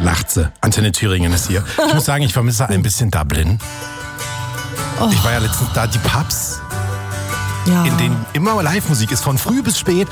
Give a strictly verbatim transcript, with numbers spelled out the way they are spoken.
lacht sie. Antenne Thüringen ist hier. Ich muss sagen, ich vermisse ein bisschen Dublin. Oh. Ich war ja letztens da, die Pubs, Ja. in denen immer Live-Musik ist, von früh bis spät.